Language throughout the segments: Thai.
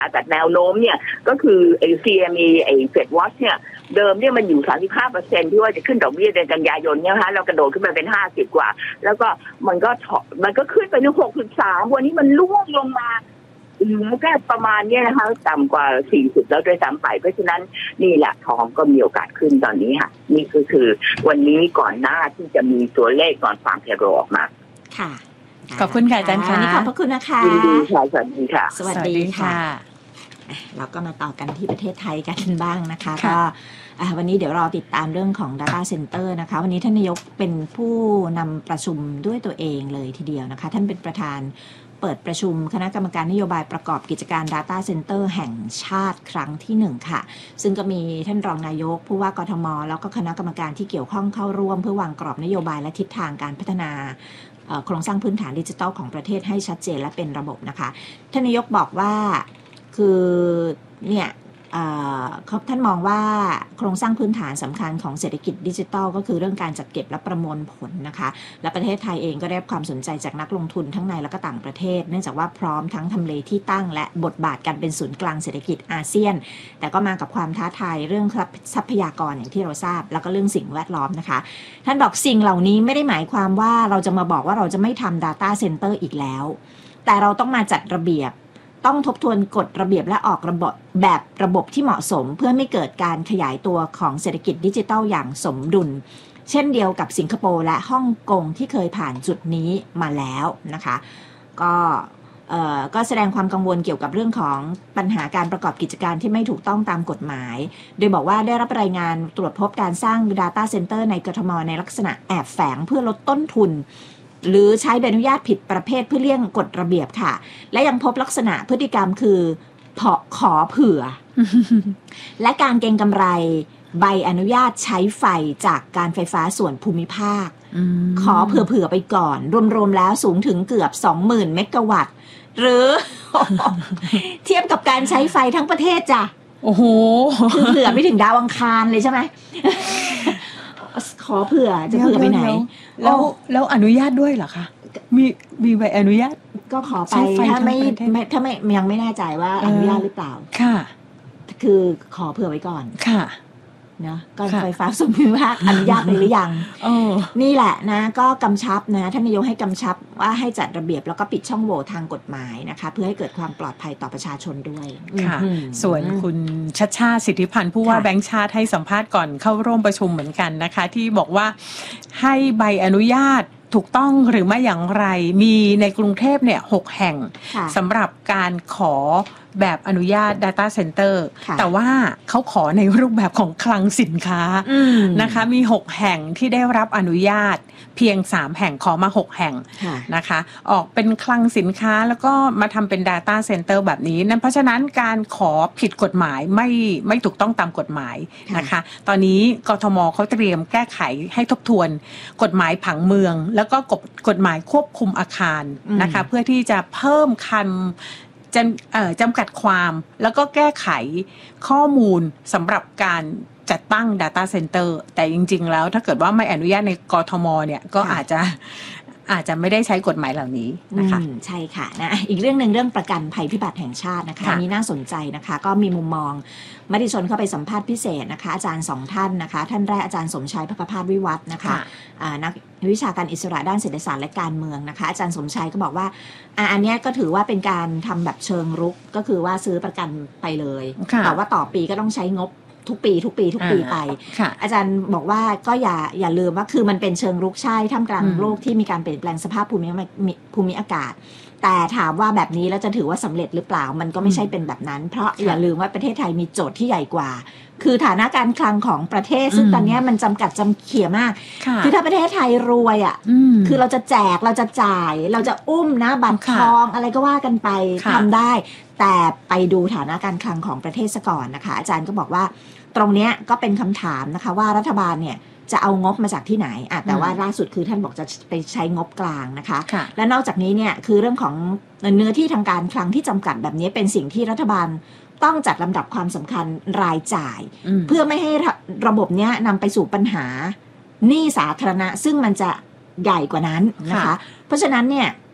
แต่แนวโน้มเนี่ยก็คือไอ้ CME ไอ้ Fed Watch เนี่ยเดิมเนี่ยมันอยู่ 35% ที่ว่าจะขึ้นดอกเบี้ยเดือนกันยายนเนี่ยนะคะเรากระโดดขึ้นไปเป็น50กว่าแล้วก็มันก็ขึ้นไปถึง63วันนี้มันล่วงลงมาแค่ประมาณนี้นะคะต่ำกว่า40แล้วด้วยซ้ำไปเพราะฉะนั้นนี่แหละทองก็มีโอกาสขึ้นตอนนี้ค่ะนี่คือวันนี้ก่อนหน้าที่จะมีตัวเลขก่อนฟังเพโรออกมาค่ะขอบคุณค่ะอาจารย์ค่ะขอบพระคุณนะคะยินดีค่ะสวัสดีค่ะสวัสดีค่ะเราก็มาต่อกันที่ประเทศไทยกันบ้างนะคะก็วันนี้เดี๋ยวรอติดตามเรื่องของ Data Center นะคะวันนี้ท่านนายกเป็นผู้นำประชุมด้วยตัวเองเลยทีเดียวนะคะท่านเป็นประธานเปิดประชุมคณะกรรมการนโยบายประกอบกิจการ Data Center แห่งชาติครั้งที่1ค่ะซึ่งก็มีท่านรองนายกผู้ว่ากทมแล้วก็คณะกรรมการที่เกี่ยวข้องเข้าร่วมเพื่อวางกรอบนโยบายและทิศทางการพัฒนาโครงสร้างพื้นฐานดิจิทัลของประเทศให้ชัดเจนและเป็นระบบนะคะท่านนายกบอกว่าคือเนี่ยท่านมองว่าโครงสร้างพื้นฐานสำคัญของเศรษฐกิจดิจิทัลก็คือเรื่องการจัดเก็บและประมวลผลนะคะและประเทศไทยเองก็ได้รับความสนใจจากนักลงทุนทั้งในและก็ต่างประเทศเนื่องจากว่าพร้อมทั้งทำเลที่ตั้งและบทบาทการเป็นศูนย์กลางเศรษฐกิจอาเซียนแต่ก็มากับความท้าทายเรื่องทรัพยากรอย่างที่เราทราบแล้วก็เรื่องสิ่งแวดล้อมนะคะท่านบอกสิ่งเหล่านี้ไม่ได้หมายความว่าเราจะมาบอกว่าเราจะไม่ทำ Data Center อีกแล้วแต่เราต้องมาจัดระเบียบต้องทบทวนกฎระเบียบและออกระบบที่เหมาะสมเพื่อไม่เกิดการขยายตัวของเศรษฐกิจดิจิทัลอย่างสมดุลเช่นเดียวกับสิงคโปร์และฮ่องกงที่เคยผ่านจุดนี้มาแล้วนะคะก็แสดงความกังวลเกี่ยวกับเรื่องของปัญหาการประกอบกิจการที่ไม่ถูกต้องตามกฎหมายโดยบอกว่าได้รับรายงานตรวจพบการสร้าง Data Center ในกทมในลักษณะแอบแฝงเพื่อลดต้นทุนหรือใช้ใบอนุญาตผิดประเภทเพื่อเลี่ยงกฎระเบียบค่ะและยังพบลักษณะพฤติกรรมคือขอเผื่อ และการเก็งกำไรใบอนุญาตใช้ไฟจากการไฟฟ้าส่วนภูมิภาคขอเผื่อไปก่อนรวมๆแล้วสูงถึงเกือบ 20,000 เมกะวัตต์หรือ เทียบกับการใช้ไฟทั้งประเทศจ้ะโอ้โหคือเผื่อไม่ถึงดาวอังคารเลยใช่ไหม ขอเผื่อจะเผื่อไปไหนแล้วอนุญาตด้วยเหรอคะมีใบอนุญาตก็ขอไปถ้าไม่ยังไม่แน่ใจว่าอนุญาตหรือเปล่าค่ะคือขอเผื่อไว้ก่อนค่ะนะการไฟฟ้าส่วนภูมิภาคอนุญาตหรือยังนี่แหละนะก็กำชับนะท่านนายกให้กำชับว่าให้จัดระเบียบแล้วก็ปิดช่องโหว่ทางกฎหมายนะคะเพื่อให้เกิดความปลอดภัยต่อประชาชนด้วยค่ะส่วนคุณชัชชาติสิทธิพันธ์ผู้ว่าแบงก์ชาติให้สัมภาษณ์ก่อนเข้าร่วมประชุมเหมือนกันนะคะที่บอกว่าให้ใบอนุญาตถูกต้องหรือไม่อย่างไรมีในกรุงเทพเนี่ย6แห่งสำหรับการขอแบบอนุญาต Data Center แต่ว่าเขาขอในรูปแบบของคลังสินค้านะคะมี6แห่งที่ได้รับอนุญาตเพียง3แห่งขอมา6แห่งนะคะออกเป็นคลังสินค้าแล้วก็มาทำเป็น Data Center แบบนี้นั่นเพราะฉะนั้นการขอผิดกฎหมายไม่ถูกต้องตามกฎหมายนะคะตอนนี้กทมเขาเตรียมแก้ไขให้ทบทวนกฎหมายผังเมืองแล้วก็กฎหมายควบคุมอาคารนะคะเพื่อที่จะเพิ่มจำกัดความแล้วก็แก้ไขข้อมูลสำหรับการจัดตั้ง Data Center แต่จริงๆแล้วถ้าเกิดว่าไม่อนุญาตในกทมเนี่ยก็อาจจะไม่ได้ใช้กฎหมายเหล่านี้นะคะใช่ค่ะนะอีกเรื่องนึงเรื่องประกันภัยพิบัติแห่งชาตินะคะอันนี้น่าสนใจนะคะก็มีมุมมองมติชนเข้าไปสัมภาษณ์พิเศษนะคะอาจารย์2ท่านนะคะท่านแรกอาจารย์สมชัยภคภาสวิวัฒน์นะคะนักวิชาการอิสระด้านเศรษฐศาสตร์และการเมืองนะคะอาจารย์สมชัยก็บอกว่าอันนี้ก็ถือว่าเป็นการทำแบบเชิงรุกก็คือว่าซื้อประกันไปเลยแต่ว่าต่อปีก็ต้องใช้งบทุกปีไปอาจารย์บอกว่าก็อย่าลืมว่าคือมันเป็นเชิงรุกใช่ท่ามกลางโลกที่มีการเปลี่ยนแปลงสภาพภูมิอากาศแต่ถามว่าแบบนี้แล้วจะถือว่าสำเร็จหรือเปล่ามันก็ไม่ใช่เป็นแบบนั้นเพราะอย่าลืมว่าประเทศไทยมีโจทย์ที่ใหญ่กว่าคือฐานะการคลังของประเทศซึ่งตอนนี้มันจำกัดจำเขี่ยมากคือถ้าประเทศไทยรวยอ่ะคือเราจะแจกเราจะจ่ายเราจะอุ้มนะบัตรทองอะไรก็ว่ากันไปทำได้แต่ไปดูฐานะการคลังของประเทศซะก่อนนะคะอาจารย์ก็บอกว่าตรงนี้ก็เป็นคำถามนะคะว่ารัฐบาลเนี่ยจะเอางบมาจากที่ไหนแต่ว่าล่าสุดคือท่านบอกจะไปใช้งบกลางนะคะและนอกจากนี้เนี่ยคือเรื่องของเนื้อที่ทางการคลังที่จำกัดแบบนี้เป็นสิ่งที่รัฐบาลต้องจัดลำดับความสำคัญรายจ่ายเพื่อไม่ให้ระบบนี้นำไปสู่ปัญหาหนี้สาธารณะซึ่งมันจะใหญ่กว่านั้นนะคะเพราะฉะนั้นเนี่ย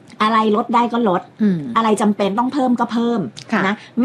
อะไรลดได้ก็ลดอืมอะไรจำเป็นต้องเพิ่มก็เพิ่มค่ะนะ